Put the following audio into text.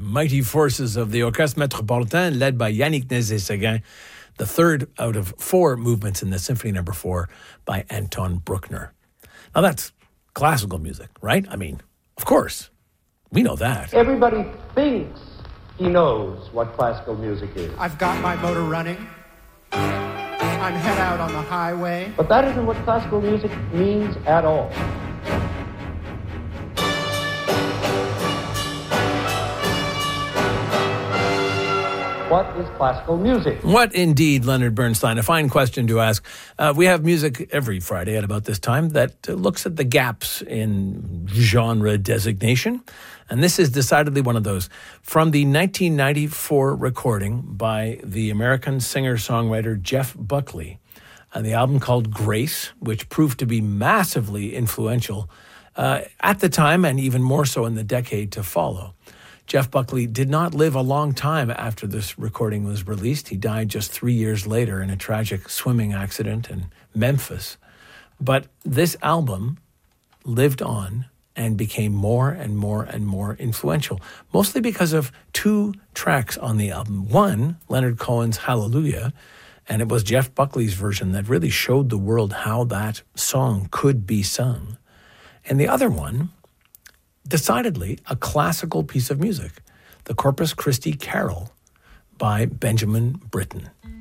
mighty forces of the Orchestre Métropolitain, led by Yannick Nézet-Séguin, the third out of four movements in the Symphony No. 4 by Anton Bruckner. Now that's classical music, right? I mean, of course, we know that. Everybody thinks he knows what classical music is. I've got my motor running. I'm head out on the highway. But that isn't what classical music means at all. What is classical music? What indeed, Leonard Bernstein? A fine question to ask. We have music every Friday at about this time that looks at the gaps in genre designation. And this is decidedly one of those. From the 1994 recording by the American singer-songwriter Jeff Buckley, and the album called Grace, which proved to be massively influential at the time and even more so in the decade to follow. Jeff Buckley did not live a long time after this recording was released. He died just 3 years later in a tragic swimming accident in Memphis. But this album lived on and became more and more and more influential, mostly because of two tracks on the album. One, Leonard Cohen's Hallelujah, and it was Jeff Buckley's version that really showed the world how that song could be sung. And the other one, decidedly a classical piece of music, the Corpus Christi Carol by Benjamin Britten.